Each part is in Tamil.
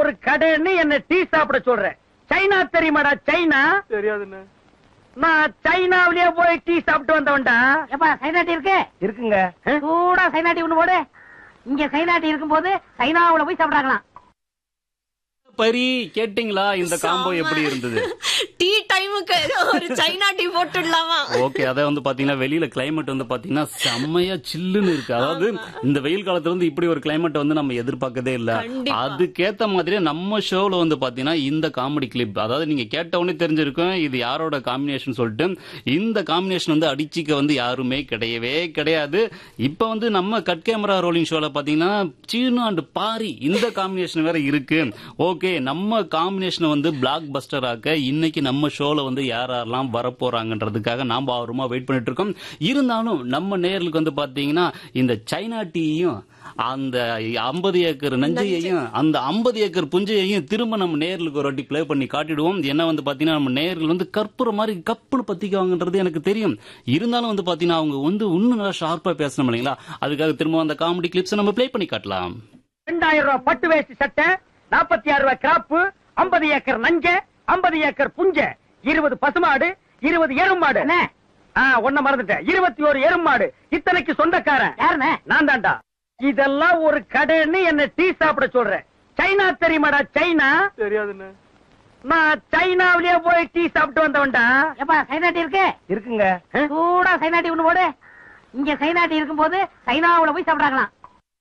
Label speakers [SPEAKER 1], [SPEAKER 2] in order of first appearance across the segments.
[SPEAKER 1] ஒரு கடைன்னு என்ன டீ சாப்பிட சொல்றேன். சைனா தெரியுமாடா? சைனா
[SPEAKER 2] தெரியாதுண்ணே.
[SPEAKER 1] நான் சைனாவிலேயே போய் டீ சாப்பிட்டு வந்தவன்டா.
[SPEAKER 3] ஏப்பா சைனா டீ இருக்கு?
[SPEAKER 1] இருக்குங்க.
[SPEAKER 3] சூடா சைனா டீ ஒண்ணு போடு. இங்க சைனா டீ இருக்கும்போது சைனாவுல போய் சாப்பிடாங்களாம்.
[SPEAKER 4] பரி கேட்டிங்களா இந்த காம்போ எப்படி இருந்தது?
[SPEAKER 5] டீ டைமுக்கு ஒரு சைனா டீ போட்டுடலாமா?
[SPEAKER 4] ஓகே, அத வந்து பாத்தீங்கன்னா வெளியில கிளைமேட் வந்து பாத்தீங்கன்னா செம்மையா சில்லுன்னு இருக்கு. அதாவது இந்த வெயில் காலத்துல வந்து இப்படி ஒரு கிளைமேட் வந்து நம்ம எதிர்பார்க்கதே இல்ல. அதுக்கேத்த மாதிரியே நம்ம ஷோல வந்து பாத்தீங்கன்னா இந்த காமெடி கிளிப், அதாவது நீங்க கேட்ட உடனே தெரிஞ்சிருக்கும் இது யாரோட காம்பினேஷன் சொல்லிட்டு. இந்த காம்பினேஷன் வந்து அடிச்சிக்க வந்து யாருமே கிடையவே கிடையாது. இப்ப வந்து நம்ம கட் கேமரா ரோலிங் ஷோல பாத்தீங்கன்னா சீனு அண்ட் பாரி இந்த காம்பினேஷன் வேற இருக்கு. ஓகே, நம்ம காம்பினேஷன் வந்து பிளாக் பஸ்டர் ஆக்க இன்னைக்கு நம்ம ஷோல வந்து யாரெல்லாம் வரப்போறாங்கன்றதுக்காக நாம ஆர்வமா வெயிட் பண்ணிட்டு இருக்கோம். இருந்தாலும் நம்ம நேர்களுக்கு வந்து பாத்தீங்கன்னா இந்த சைனா டீயும் அந்த 50 ஏக்கர் நஞ்சையையும் அந்த 50 ஏக்கர் புஞ்சையையும் திரும்ப நம்ம நேர்களுக்கு ஒரு வாட்டி பிளே பண்ணி காட்டிடுவோம். ஏன்னா வந்து பாத்தீங்கன்னா நம்ம நேர்கள் வந்து கற்பூர மாதிரி கப்புன்னு பத்திக்குவாங்கன்றது எனக்கு தெரியும். இருந்தாலும் வந்து பாத்தீங்கன்னா அவங்க வந்து இன்னும் நல்லா ஷார்ப்பா பேசணும் இல்லைங்களா? அதுக்காக திரும்ப அந்த காமெடி கிளிப்ஸ் நம்ம பிளே பண்ணி காட்டலாம்.
[SPEAKER 1] 2000 ரூபாய் பட்டு வேஷ்டி சட்டை, 46 ரூபாய் கிராப்பு, 50 ஏக்கர் நஞ்ச, 50 ஏக்கர் புஞ்ச, 20 பசுமாடு, 20 எருமாடு. ஒன்ன மறந்துட்டேன், 21 எருமாடு. இத்தனைக்கு சொந்தக்காரன் யாருன்னு? நான் தான்டா. இதெல்லாம் ஒரு கடைன்னு என்ன டீ சாப்பிட சொல்றேன். சைனா தெரியுமாடா? சைனா
[SPEAKER 2] தெரியாதுண்ணே.
[SPEAKER 1] நான் சைனாவிலேயே போய் டீ சாப்பிட்டு வந்தவன்டா.
[SPEAKER 3] ஏப்பா சைனா டீ இருக்கு?
[SPEAKER 1] இருக்குங்க.
[SPEAKER 3] சூடா சைனா டீ ஒண்ணு போடு. இங்க சைனா டீ இருக்கும்போது சைனாவுல போய் சாப்பிடாங்களாம்.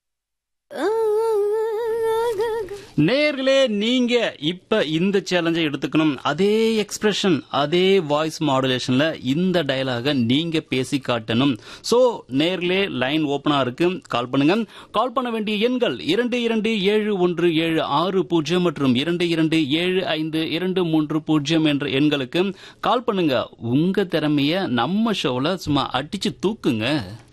[SPEAKER 4] நேர்களே, நீங்க இப்ப இந்த சேலஞ்சை எடுத்துக்கணும். அதே எக்ஸ்பிரஷன், அதே வாய்ஸ் மாடுலேஷன்ல இந்த டயலாக நீங்க பேசி காட்டணும். சோ நேர்களே, லைன் ஓபனா இருக்கு, கால் பண்ணுங்க. கால் பண்ண வேண்டிய எண்கள் 227176 மற்றும் 227523 என்ற எண்களுக்கு கால் பண்ணுங்க. உங்க திறமைய நம்ம ஷோல சும்மா அடிச்சு தூக்குங்க.